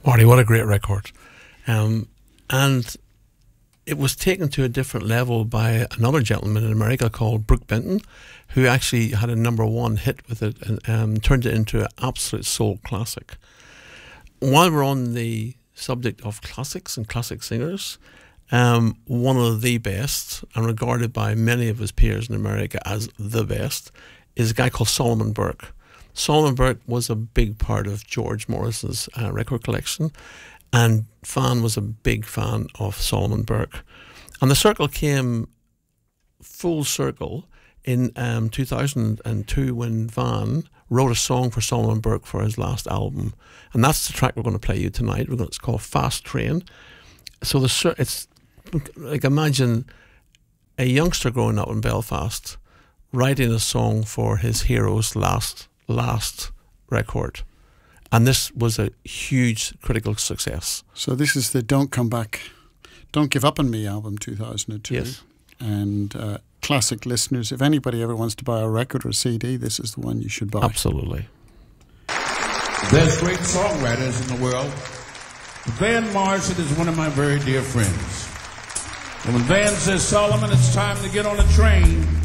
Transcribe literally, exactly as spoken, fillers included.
Marty, what a great record. Um, and it was taken to a different level by another gentleman in America called Brooke Benton, who actually had a number one hit with it and um, turned it into an absolute soul classic. While we're on the subject of classics and classic singers, um, one of the best, and regarded by many of his peers in America as the best, is a guy called Solomon Burke. Solomon Burke was a big part of George Morrison's uh, record collection, and Van was a big fan of Solomon Burke. And the circle came full circle in um, two thousand two when Van wrote a song for Solomon Burke for his last album. And that's the track we're going to play you tonight. We're going, it's called Fast Train. So the it's like, imagine a youngster growing up in Belfast writing a song for his hero's last last record. And this was a huge critical success. So this is the Don't Come Back, Don't Give Up on Me album, two thousand two. Yes. And uh, classic listeners, if anybody ever wants to buy a record or a C D, this is the one you should buy. Absolutely. There's great songwriters in the world. Van Morrison is one of my very dear friends. And when Van says, Solomon, it's time to get on a train,